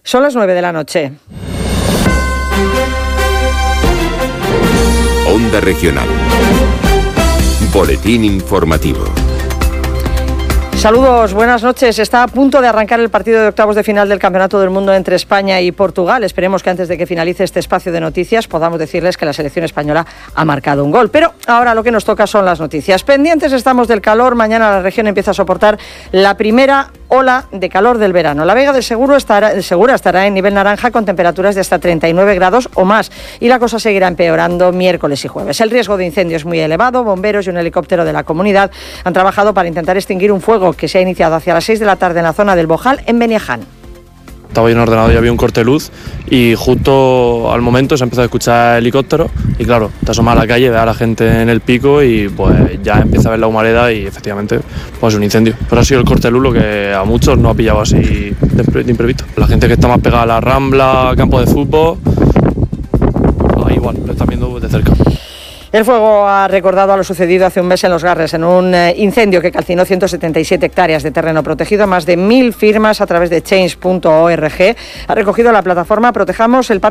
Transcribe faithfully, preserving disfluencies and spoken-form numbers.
Son las nueve de la noche. Onda Regional. Boletín informativo. Saludos, buenas noches. Está a punto de arrancar el partido de octavos de final del Campeonato del Mundo entre España y Portugal. Esperemos que antes de que finalice este espacio de noticias podamos decirles que la selección española ha marcado un gol. Pero ahora lo que nos toca son las noticias. Pendientes estamos del calor. Mañana la región empieza a soportar la primera ola de calor del verano. La Vega del Seguro estará, Segura estará en nivel naranja con temperaturas de hasta treinta y nueve grados o más. Y la cosa seguirá empeorando miércoles y jueves. El riesgo de incendio es muy elevado. Bomberos y un helicóptero de la comunidad han trabajado para intentar extinguir un fuego que se ha iniciado hacia las seis de la tarde en la zona del Bojal, en Beniaján. Estaba bien ordenado y había un corte de luz y justo al momento se empezó a escuchar helicópteros y claro, te asomas a la calle, ves a la gente en el pico y pues ya empieza a ver la humareda y efectivamente pues un incendio. Pero ha sido el corte de luz lo que a muchos nos ha pillado así de imprevisto. La gente que está más pegada a la Rambla, campo de fútbol, ahí igual, lo están viendo de cerca. El fuego ha recordado a lo sucedido hace un mes en Los Garres, en un eh, incendio que calcinó ciento setenta y siete hectáreas de terreno protegido. Más de mil firmas a través de change punto org ha recogido la plataforma Protejamos el Parque